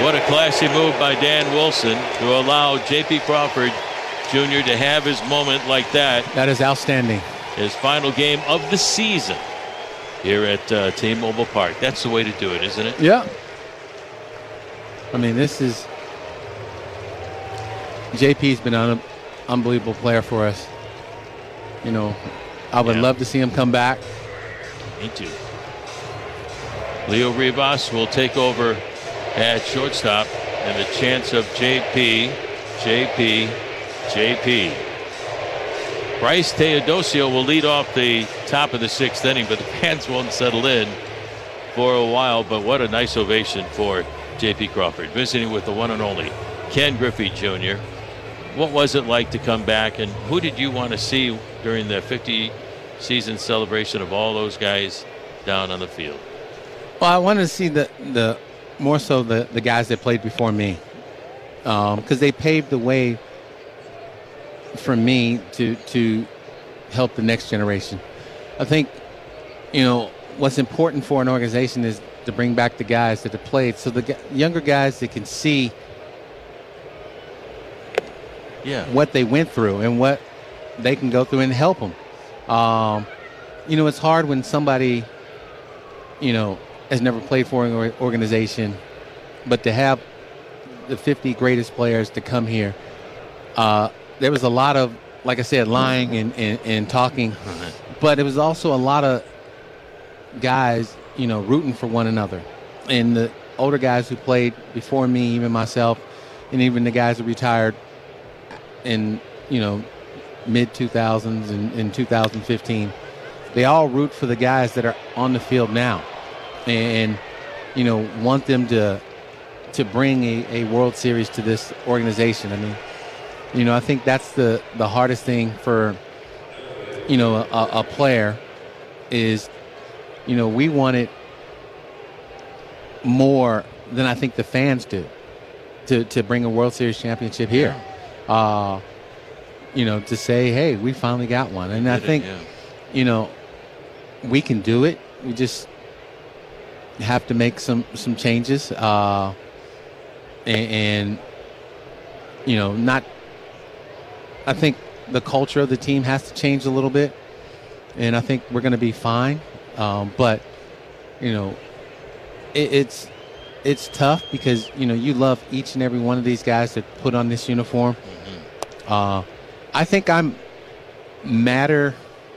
What a classy move by Dan Wilson to allow J.P. Crawford Jr. to have his moment like that. That is outstanding. His final game of the season here at T-Mobile Park. That's the way to do it, isn't it? Yeah. I mean, this is... JP's been an unbelievable player for us. You know, I would love to see him come back. Me too. Leo Rivas will take over at shortstop, and the chance of JP. Bryce Teodosio will lead off the top of the 6th inning, but the fans won't settle in for a while. But what a nice ovation for J.P. Crawford, visiting with the one and only Ken Griffey Jr. What was it like to come back, and who did you want to see during the 50-season celebration of all those guys down on the field? Well, I wanted to see the more so the guys that played before me, because they paved the way for me to help the next generation. I think, you know, what's important for an organization is to bring back the guys that have played, so the younger guys that can see what they went through and what they can go through and help them. You know, it's hard when somebody, you know, has never played for an organization, but to have the 50 greatest players to come here, there was a lot of, like I said, lying and talking, but it was also a lot of guys, you know, rooting for one another. And the older guys who played before me, even myself, and even the guys who retired in, you know, mid-2000s and in 2015, they all root for the guys that are on the field now and, you know, want them to bring a World Series to this organization. I mean, you know, I think that's the hardest thing for, you know, a player is, you know, we want it more than I think the fans do to bring a World Series championship here. You know, to say, hey, we finally got one. And I think, you know, we can do it. We just have to make some changes. And, you know, not, I think the culture of the team has to change a little bit. And I think we're going to be fine. But, you know, it's tough because, you know, you love each and every one of these guys that put on this uniform. I think I'm madder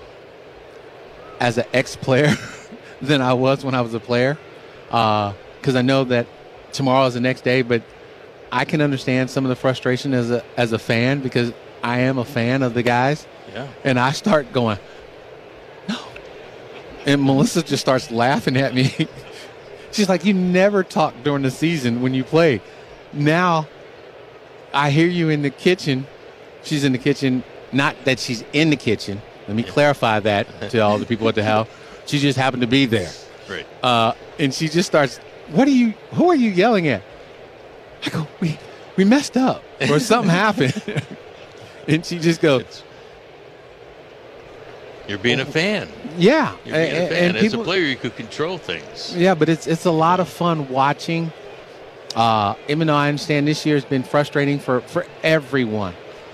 as an ex-player than I was when I was a player, because I know that tomorrow is the next day, but I can understand some of the frustration as a fan, because I am a fan of the guys. And I start going, no. And Melissa just starts laughing at me. She's like, you never talk during the season when you play. Now I hear you in the kitchen. She's in the kitchen. Not that she's in the kitchen. Let me clarify that to all the people at the house. She just happened to be there. Right. And she just starts, who are you yelling at? I go, we messed up or something happened. And she just goes, you're being a fan. Yeah. You're being a fan. And As a player, you could control things. Yeah, but it's a lot of fun watching. Even though I understand this year has been frustrating for everyone.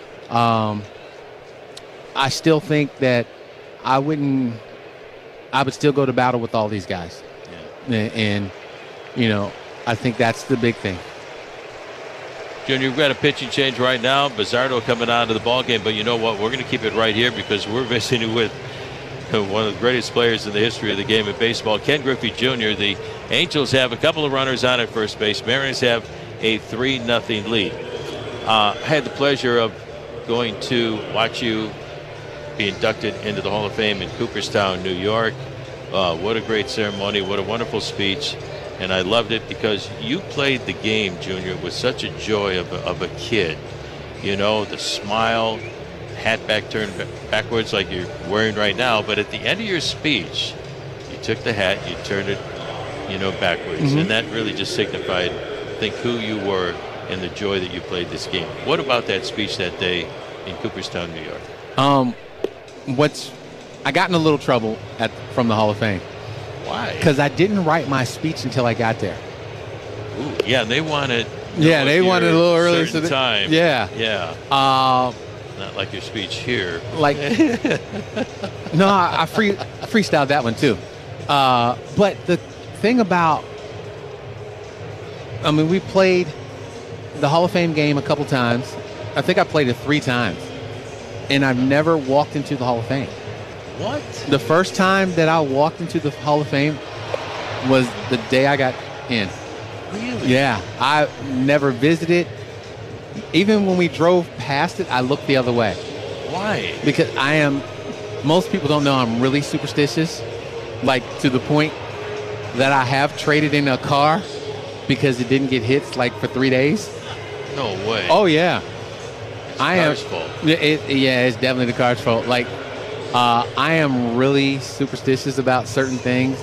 I still think that I would still go to battle with all these guys. And you know, I think that's the big thing. Junior, we've got a pitching change right now. Bizzardo coming out of the ball game, but you know what? We're going to keep it right here because we're visiting with one of the greatest players in the history of the game of baseball, Ken Griffey Jr. The Angels have a couple of runners on at first base. Mariners have a 3-0 lead. I had the pleasure of going to watch you be inducted into the Hall of Fame in Cooperstown, New York. What a great ceremony. What a wonderful speech. And I loved it because you played the game, Junior, with such a joy of a kid. You know, the smile, hat back turned backwards like you're wearing right now. But at the end of your speech, you took the hat, you turned it, you know, backwards. Mm-hmm. And that really just signified, I think, who you were and the joy that you played this game. What about that speech that day in Cooperstown, New York? I got in a little trouble from the Hall of Fame. Why? Because I didn't write my speech until I got there. Ooh, yeah, they wanted. Yeah, they wanted a little earlier. So time. Yeah. Yeah. Not like your speech here. Like, no, I freestyled that one too. But the thing about, I mean, we played the Hall of Fame game a couple times. I think I played it 3 times, and I've never walked into the Hall of Fame. What? The first time that I walked into the Hall of Fame was the day I got in. Really? Yeah, I never visited. Even when we drove past it, I looked the other way. Why? Because most people don't know I'm really superstitious, like to the point that I have traded in a car because it didn't get hits like for 3 days. No way. Oh, yeah. It's the car's fault. Yeah, it's definitely the car's fault. Like, I am really superstitious about certain things.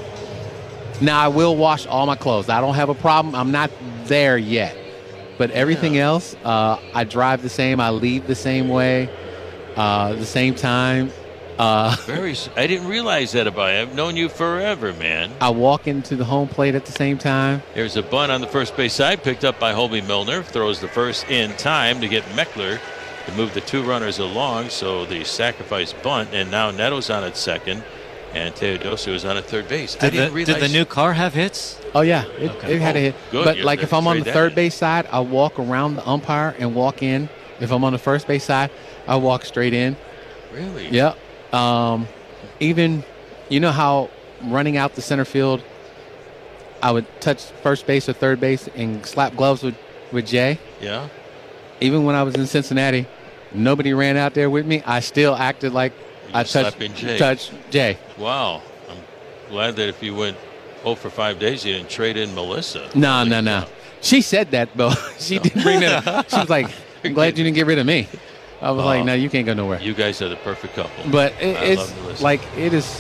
Now, I will wash all my clothes. I don't have a problem. I'm not there yet. But everything else, I drive the same. I leave the same way, the same time. I didn't realize that about you. I've known you forever, man. I walk into the home plate at the same time. There's a bunt on the first base side, picked up by Hobie Milner. Throws the first in time to get Meckler to move the 2 runners along. So the sacrifice bunt, and now Neto's on at second. And Teodosio is on at third base. I didn't realize. Did the new car have hits? Oh, yeah. It had a hit. Good. But, like, if I'm on the third base side, I walk around the umpire and walk in. If I'm on the first base side, I walk straight in. Really? Yep. Even, you know how running out the center field, I would touch first base or third base and slap gloves with Jay? Yeah. Even when I was in Cincinnati, nobody ran out there with me. I still acted like I touched Jay. Wow. I'm glad that if you went 0 for 5 days, you didn't trade in Melissa. No. She said that, though. She didn't bring that up. She was like, I'm glad you didn't get rid of me. I was like, no, you can't go nowhere. You guys are the perfect couple. But it's like, it is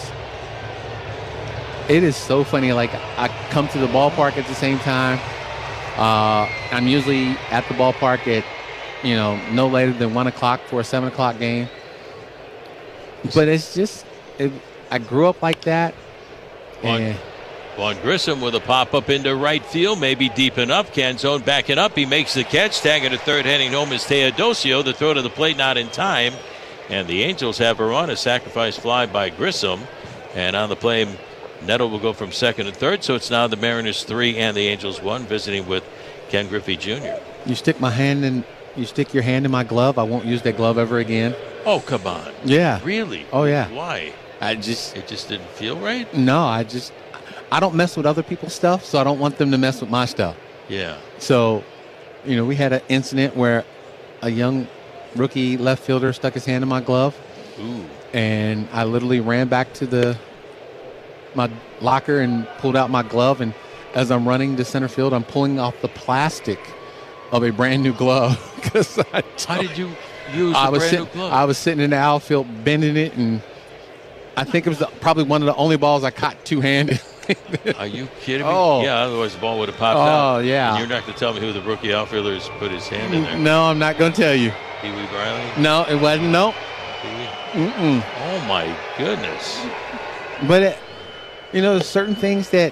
so funny. Like, I come to the ballpark at the same time. I'm usually at the ballpark at, no later than 1 o'clock for a 7 o'clock game. But it's just, I grew up like that. Vaughn Grissom with a pop-up into right field, maybe deep enough. Canzone backing up. He makes the catch. Tagging to third, heading home is Teodosio. The throw to the plate not in time. And the Angels have a run, a sacrifice fly by Grissom. And on the play, Neto will go from second to third. So it's now the Mariners 3 and the Angels 1, visiting with Ken Griffey Jr. You stick your hand in my glove, I won't use that glove ever again. Oh, come on. Yeah. Really? Oh, yeah. Why? It just didn't feel right? No, I don't mess with other people's stuff, so I don't want them to mess with my stuff. Yeah. So, we had an incident where a young rookie left fielder stuck his hand in my glove. Ooh. And I literally ran back to my locker and pulled out my glove. And as I'm running to center field, I'm pulling off the plastic of a brand new glove. How did you use a brand new glove? I was sitting in the outfield bending it, and I think it was probably one of the only balls I caught two-handed. Are you kidding me? Oh. Yeah, otherwise the ball would have popped out. Oh, yeah. And you're not going to tell me who the rookie outfielders put his hand in there. No, I'm not going to tell you. Pee Wee Briley? No, it wasn't. No. Mm-mm. Oh, my goodness. But, there's certain things that,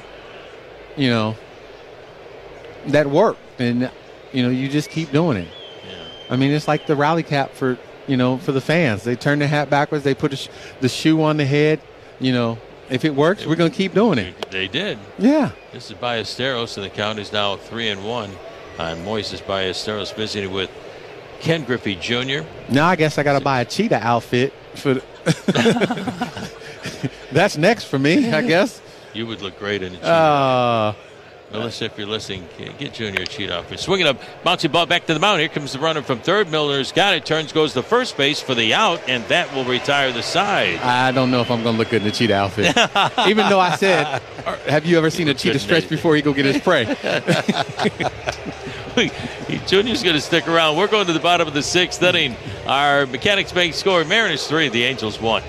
that work. And, you just keep doing it. Yeah. I mean, it's like the rally cap for the fans. They turn the hat backwards. They put the shoe on the head. If it works, we're going to keep doing it. They did. Yeah. This is Ballesteros, and the count is now 3-1 on Moises Ballesteros, visiting with Ken Griffey Jr. Now I guess I got to buy a cheetah outfit for. That's next for me, I guess. You would look great in a cheetah. Melissa, if you're listening, get Junior a cheat outfit. Swinging up, bouncing ball back to the mound. Here comes the runner from third. Milner's got it. Turns, goes to first base for the out, and that will retire the side. I don't know if I'm going to look good in a cheetah outfit. Even though I said, have you ever seen a cheetah stretch before he go get his prey? Junior's going to stick around. We're going to the bottom of the sixth inning. Our Mechanics Bank score, Mariners 3, the Angels 1.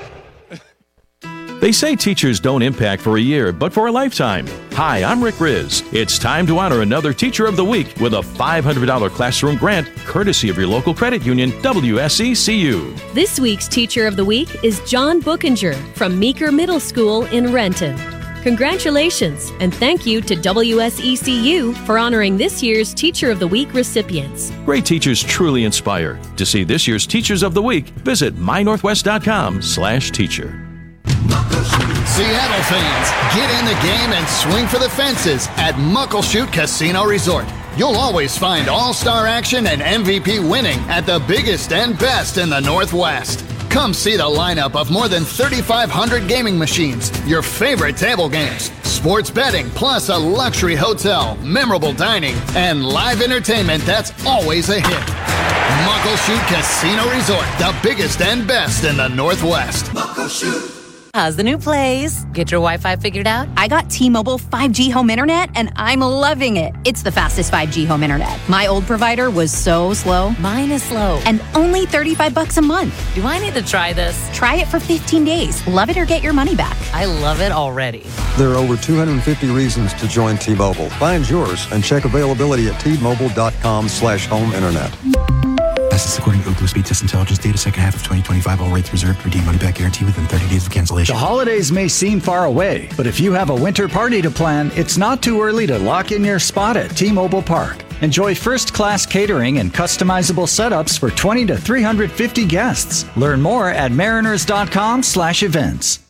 They say teachers don't impact for a year, but for a lifetime. Hi, I'm Rick Riz. It's time to honor another Teacher of the Week with a $500 classroom grant, courtesy of your local credit union, WSECU. This week's Teacher of the Week is John Bookinger from Meeker Middle School in Renton. Congratulations, and thank you to WSECU for honoring this year's Teacher of the Week recipients. Great teachers truly inspire. To see this year's Teachers of the Week, visit mynorthwest.com/teacher. Seattle fans, get in the game and swing for the fences at Muckleshoot Casino Resort. You'll always find all-star action and MVP winning at the biggest and best in the Northwest. Come see the lineup of more than 3,500 gaming machines, your favorite table games, sports betting, plus a luxury hotel, memorable dining, and live entertainment that's always a hit. Muckleshoot Casino Resort, the biggest and best in the Northwest. Muckleshoot. How's the new place? Get your Wi-Fi figured out? I got T-Mobile 5G home internet, and I'm loving it. It's the fastest 5G home internet. My old provider was so slow. Mine is slow. And only $35 a month. Do I need to try this? Try it for 15 days. Love it or get your money back. I love it already. There are over 250 reasons to join T-Mobile. Find yours and check availability at T-Mobile.com/home internet. This according to Ookla Speed Test Intelligence data, second half of 2025, all rates reserved, redeem money back guarantee within 30 days of cancellation. The holidays may seem far away, but if you have a winter party to plan, it's not too early to lock in your spot at T-Mobile Park. Enjoy first-class catering and customizable setups for 20 to 350 guests. Learn more at mariners.com/events.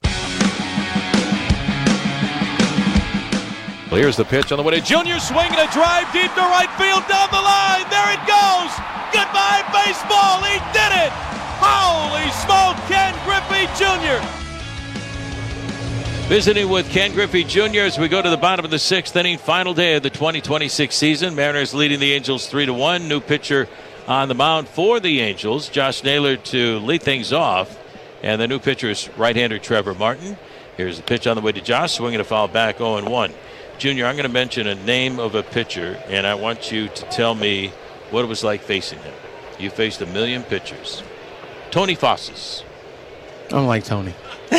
Well, here's the pitch on the way to Junior, swinging a drive deep to right field, down the line. There it goes. Goodbye, baseball. He did it. Holy smoke, Ken Griffey Jr. Visiting with Ken Griffey Jr. as we go to the bottom of the sixth inning, final day of the 2026 season. Mariners leading the Angels 3-1. New pitcher on the mound for the Angels, Josh Naylor, to lead things off. And the new pitcher is right-hander Trevor Martin. Here's the pitch on the way to Josh, swinging a foul back, 0-1. Junior, I'm going to mention a name of a pitcher, and I want you to tell me what it was like facing him. You faced a million pitchers. Tony Fossis. I don't like Tony.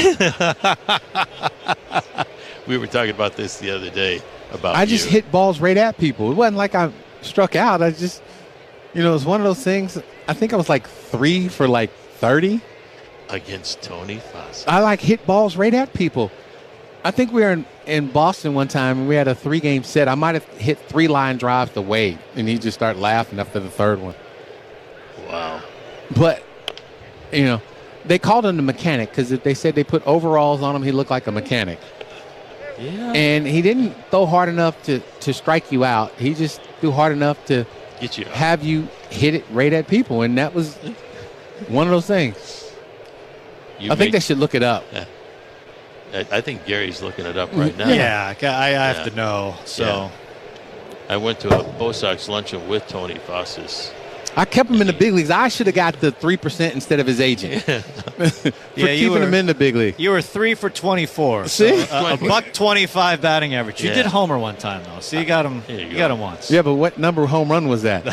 We were talking about this the other day. I just hit balls right at people. It wasn't like I struck out. I just, it was one of those things. I think I was like 3 for like 30. Against Tony Fossis. I hit balls right at people. I think we were in Boston one time, and we had a 3-game set. I might have hit 3 line drives to Wade, and he just started laughing after the third one. Wow. But, they called him the mechanic because they said they put overalls on him. He looked like a mechanic. Yeah. And he didn't throw hard enough to strike you out. He just threw hard enough to get you out. Have you hit it right at people, and that was one of those things. I think they should look it up. Yeah. I think Gary's looking it up right now. Yeah, I have to know. So, yeah. I went to a Bo Sox luncheon with Tony Fossis. I kept him in the big leagues. I should have got the 3% instead of his agent. for keeping him in the big league. You were 3 for 24. See, so a $125 batting average. You did homer one time though, so you got him. You got him once. Yeah, but what number home run was that?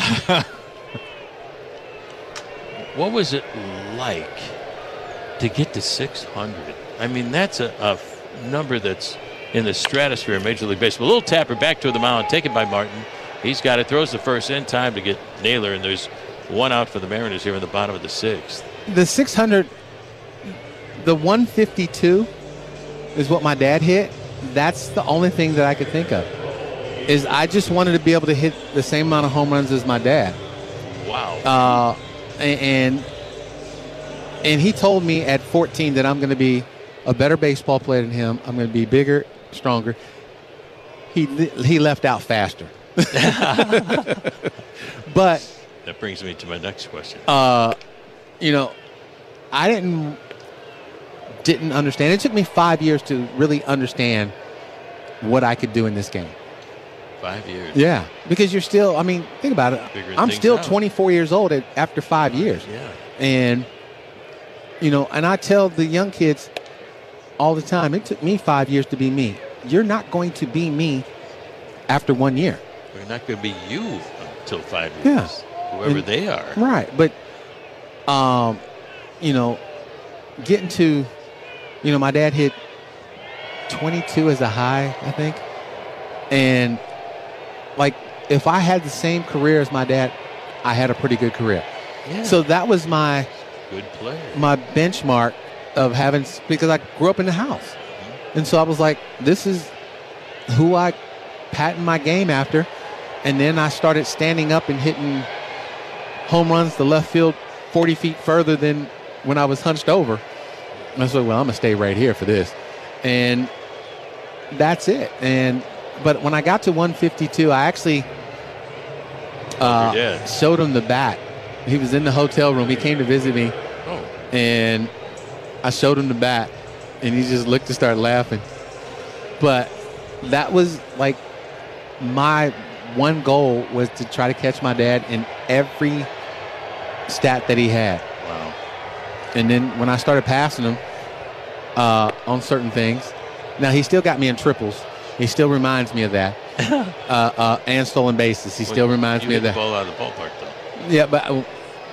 What was it like to get to 600? I mean, that's a number that's in the stratosphere of Major League Baseball. A little tapper back to the mound, taken by Martin. He's got it, throws the first in time to get Naylor, and there's one out for the Mariners here in the bottom of the sixth. The 600, the 152 is what my dad hit. That's the only thing that I could think of. Is I just wanted to be able to hit the same amount of home runs as my dad. Wow. And he told me at 14 that I'm going to be a better baseball player than him. I'm going to be bigger, stronger. He left out faster. But that brings me to my next question. I didn't understand. It took me 5 years to really understand what I could do in this game. 5 years. Yeah, because you're still. I mean, think about it. I'm still 24 years old after 5 years. Yeah. And and I tell the young kids all the time, it took me 5 years to be me. You're not going to be me after 1 year. We're not going to be you until 5 years. Yeah. Whoever they are. Right. But, getting to, my dad hit 22 as a high, I think. And, if I had the same career as my dad, I had a pretty good career. Yeah. So that was my good player. My benchmark of having, because I grew up in the house. And so I was like, this is who I patterned my game after. And then I started standing up and hitting home runs to left field 40 feet further than when I was hunched over. And I said, well, I'm going to stay right here for this. And that's it. But when I got to 152, I actually showed him the bat. He was in the hotel room. He came to visit me. Oh. And I showed him the bat. And he just looked and started laughing. But that was like my one goal was to try to catch my dad in every stat that he had. Wow. And then when I started passing him on certain things, now he still got me in triples. He still reminds me of that. And stolen bases. He still reminds me of that. You hit the ball out of the ballpark, though. Yeah, but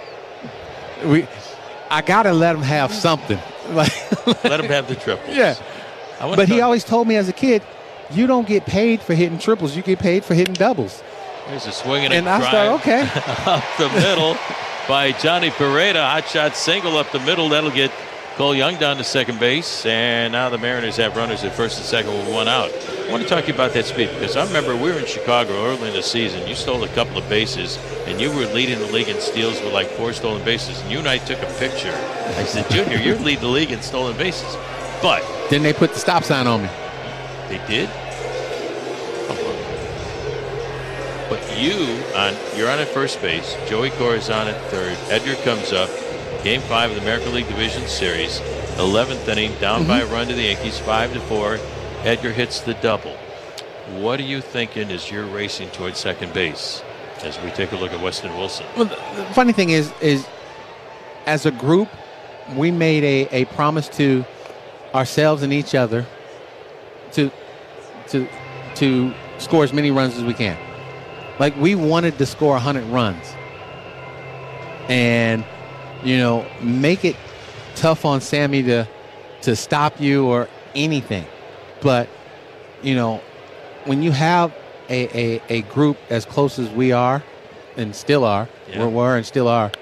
I got to let him have something. Let him have the triples. Yeah. But he always told me as a kid, you don't get paid for hitting triples. You get paid for hitting doubles. There's a swing and I started, okay. Up the middle by Johnny Pereda. Hot shot single up the middle. That'll get Cole Young down to second base. And now the Mariners have runners at first and second with one out. I want to talk to you about that speed because I remember we were in Chicago early in the season. You stole a couple of bases and you were leading the league in steals with like 4 stolen bases. And you and I took a picture. I said, Junior, you're leading the league in stolen bases. But then they put the stop sign on me. They did? But you're on at first base. Joey Corazon at third. Edgar comes up. Game 5 of the American League Division Series. 11th inning, down by a run to the Yankees, 5-4. Edgar hits the double. What are you thinking as you're racing towards second base as we take a look at Weston Wilson? Well, the funny thing is as a group, we made a promise to ourselves and each other to score as many runs as we can. Like, we wanted to score 100 runs and, make it tough on Sammy to stop you or anything. But, when you have a group as close as we are and still are, were and still are,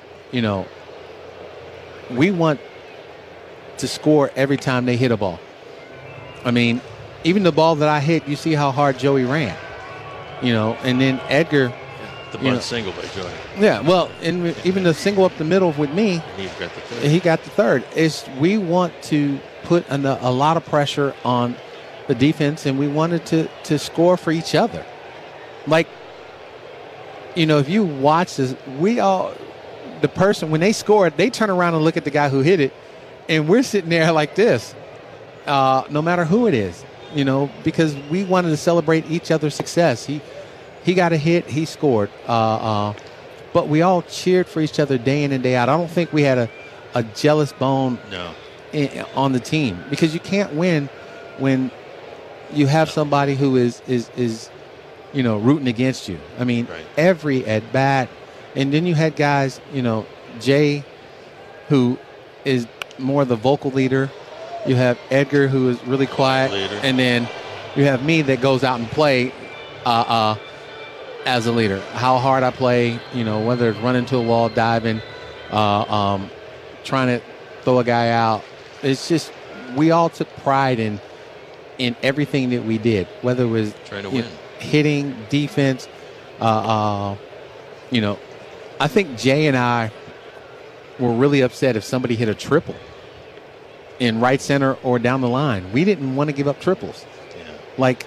we want to score every time they hit a ball. I mean, even the ball that I hit, you see how hard Joey ran. And then Edgar. The bunt single by Joey. Yeah, well, and even the single up the middle with me. He got the third. We want to put a lot of pressure on the defense, and we wanted to score for each other. Like, if you watch this, the person, when they score, they turn around and look at the guy who hit it, and we're sitting there like this, no matter who it is. Because we wanted to celebrate each other's success. He got a hit, he scored. But we all cheered for each other day in and day out. I don't think we had a jealous bone on the team, because you can't win when you have somebody who is rooting against you. I mean, every at bat, and then you had guys, Jay, who is more the vocal leader. You have Edgar, who is really quiet, and then you have me that goes out and play as a leader. How hard I play, whether it's running to a wall, diving, trying to throw a guy out. It's just we all took pride in everything that we did, whether it was trying to win, hitting, defense. I think Jay and I were really upset if somebody hit a triple in right center or down the line. We didn't want to give up triples. Yeah. Like,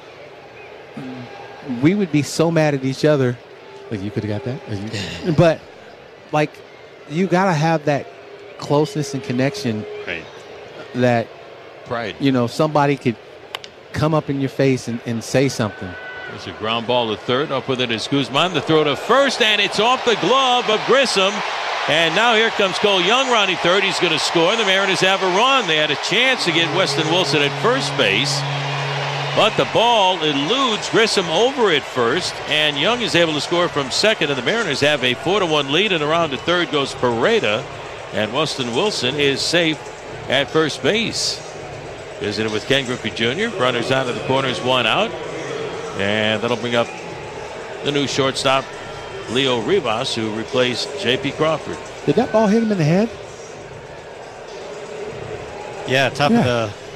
we would be so mad at each other. Like, you could have got that. But, like, you got to have that closeness and connection. Right. That, pride. Somebody could come up in your face and say something. There's a ground ball to third. Up with it is Guzman. The throw to first, and it's off the glove of Grissom. And now here comes Cole Young rounding third. He's going to score. The Mariners have a run. They had a chance to get Weston Wilson at first base, but the ball eludes Grissom over at first, and Young is able to score from second, and the Mariners have a 4-1 lead, and around to third goes Pereda, and Weston Wilson is safe at first base. Visited with Ken Griffey Jr. Runners out of the corners, one out, and that'll bring up the new shortstop, Leo Rivas, who replaced J.P. Crawford. Did that ball hit him in the head? Yeah, top of the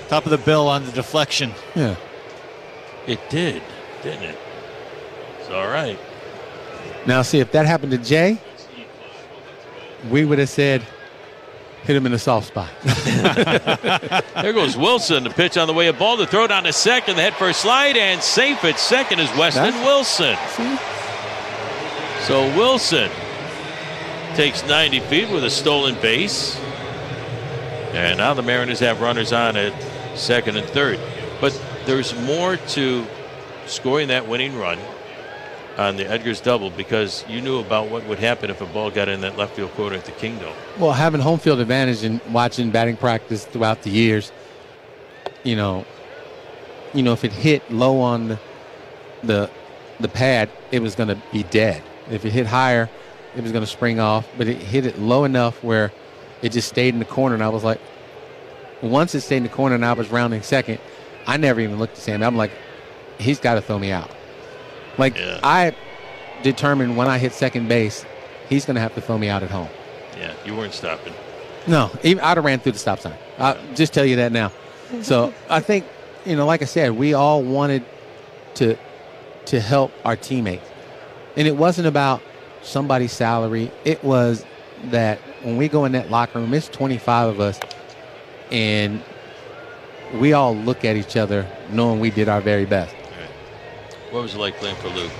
Top of the bill on the deflection. Yeah. It did, didn't it? It's all right. Now, see, if that happened to Jay, we would have said, hit him in the soft spot. There goes Wilson. The pitch on the way of ball. The throw down to second. The head first slide. And safe at second is Weston Wilson. See? So Wilson takes 90 feet with a stolen base. And now the Mariners have runners on at second and third. But there's more to scoring that winning run on the Edgar's double, because you knew about what would happen if a ball got in that left field corner at the Kingdome. Well, having home field advantage and watching batting practice throughout the years, you know, if it hit low on the pad, it was going to be dead. If it hit higher, it was going to spring off. But it hit it low enough where it just stayed in the corner, and I was like, once it stayed in the corner and I was rounding second, I never even looked at Sam. I'm like, he's got to throw me out. Like, I determined when I hit second base, he's going to have to throw me out at home. Yeah, you weren't stopping. No, I'd have ran through the stop sign. I'll just tell you that now. So I think, like I said, we all wanted to help our teammates. And it wasn't about somebody's salary. It was that when we go in that locker room, it's 25 of us, and we all look at each other knowing we did our very best. What was it like playing for Lou?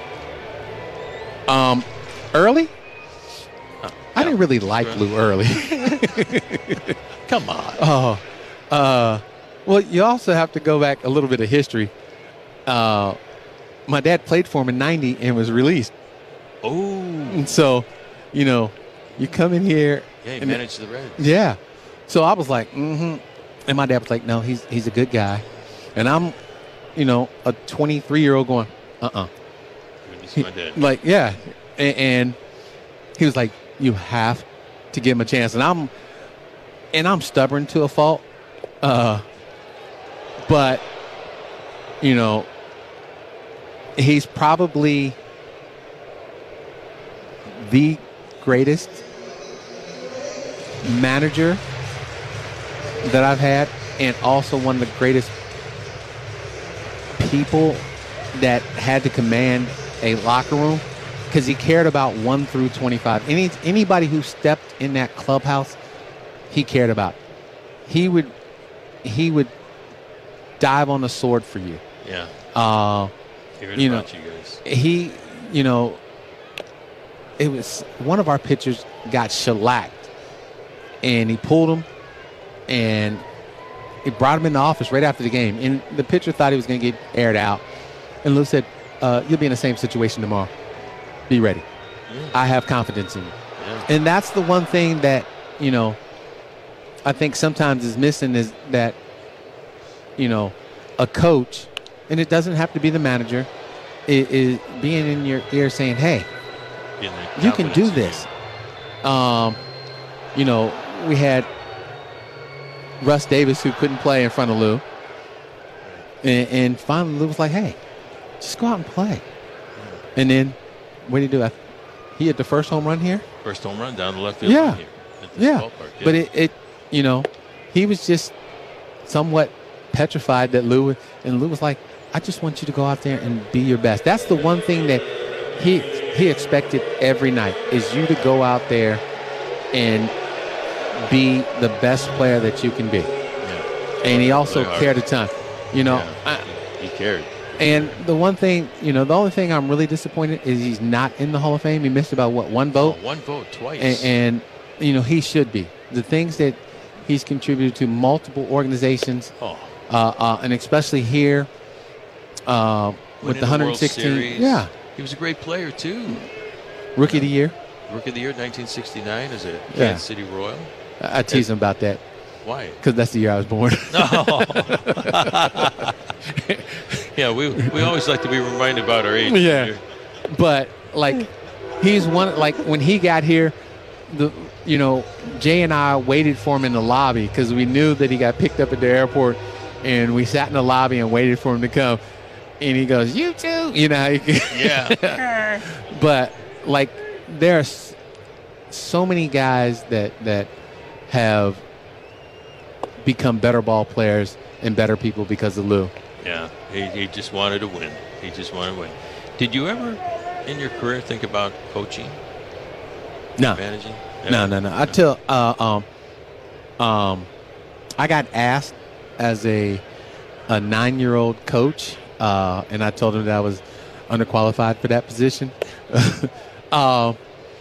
Early? I didn't really like Lou early. Come on. Well, you also have to go back a little bit of history. My dad played for him in '90 and was released. Oh. And so, you come in here. Yeah, he managed the Reds. Yeah. So I was like, mm-hmm. And my dad was like, no, he's a good guy. And I'm, a 23-year-old going, Goodness, my dad. Like, yeah. And he was like, you have to give him a chance. And I'm stubborn to a fault. But, he's probably the greatest manager that I've had, and also one of the greatest people that had to command a locker room, because he cared about 1 through 25. Anybody who stepped in that clubhouse, he cared about. He would dive on the sword for you. Yeah. About you guys. It was one of our pitchers got shellacked, and he pulled him, and he brought him in the office right after the game. And the pitcher thought he was going to get aired out. And Lou said, you'll be in the same situation tomorrow. Be ready. Yeah. I have confidence in you. Yeah. And that's the one thing that, I think sometimes is missing, is that, a coach, and it doesn't have to be the manager, is being in your ear saying, hey, you can do this. We had Russ Davis, who couldn't play in front of Lou. And finally Lou was like, hey, just go out and play. And then what did he do? He hit the first home run here. First home run down the left field line here at this ballpark. Yeah. But it he was just somewhat petrified that Lou was like, I just want you to go out there and be your best. That's the one thing that he expected every night, is you to go out there and be the best player that you can be. Yeah. And he also cared a ton. He cared. And the one thing, the only thing I'm really disappointed is he's not in the Hall of Fame. He missed about, one vote? One vote twice. And he should be. The things that he's contributed to multiple organizations, and especially here with the 116. Yeah. He was a great player, too. Rookie of the Year. Rookie of the Year, 1969 as a Kansas City Royal. I tease him about that. Why? Because that's the year I was born. Yeah, we always like to be reminded about our age. Yeah. But, he's one, when he got here, Jay and I waited for him in the lobby because we knew that he got picked up at the airport, and we sat in the lobby and waited for him to come. And he goes, you too? Yeah. But, there's so many guys that have become better ball players and better people because of Lou. Yeah, he just wanted to win. He just wanted to win. Did you ever, in your career, think about coaching? No. Managing? No. I got asked as a 9-year-old coach, and I told him that I was underqualified for that position. No,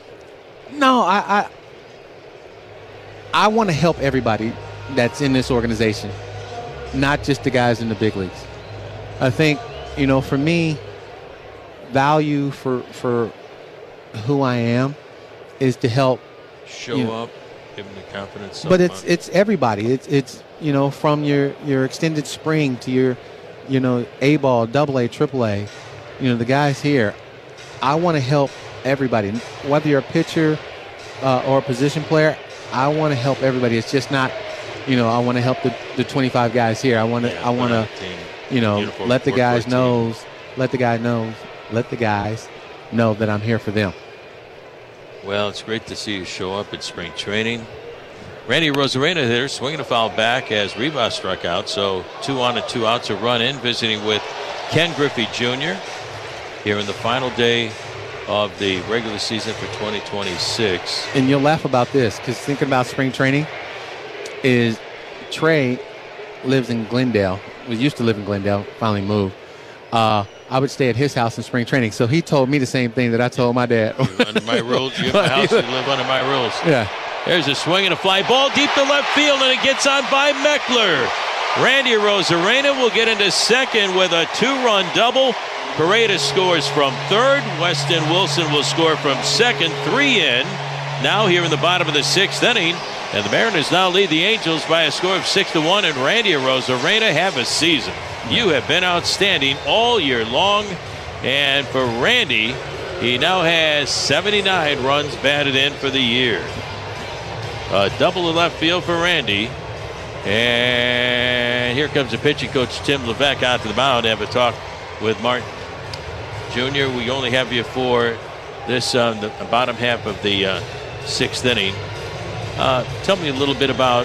I want to help everybody that's in this organization, not just the guys in the big leagues. I think, for me, value for who I am is to help show up, give them the confidence. But it's everybody. It's from your extended spring to your A-ball, AA, AAA. The guys here. I want to help everybody, whether you're a pitcher or a position player. I want to help everybody. It's just not, I want to help the 25 guys here. I want to let the guys know that I'm here for them. Well, it's great to see you show up at spring training. Randy Arozarena there, swinging a foul back as Rivas struck out. So 2 on and 2 outs, a run in, visiting with Ken Griffey Jr. here in the final day of the regular season for 2026. And you'll laugh about this, because thinking about spring training is Trey lives in Glendale. We used to live in Glendale, finally moved. I would stay at his house in spring training. So he told me the same thing that I told my dad. You're under my rules. You have a house, you live under my rules. Yeah. There's a swing and a fly ball deep to left field, and it gets on by Meckler. Randy Arozarena will get into second with a 2-run double. Paredes scores from third. Weston Wilson will score from second. 3 in. Now here in the bottom of the 6th inning. And the Mariners now lead the Angels by a score of 6-1. And Randy Arozarena have a season. You have been outstanding all year long. And for Randy, he now has 79 runs batted in for the year. A double to left field for Randy. And here comes the pitching coach, Tim Levesque, out to the mound to have a talk with Martin Jr. We only have you for this the bottom half of the 6th inning. Tell me a little bit about,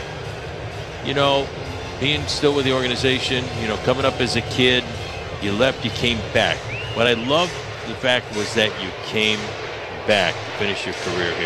being still with the organization, coming up as a kid. You left, you came back. What I loved the fact was that you came back to finish your career here.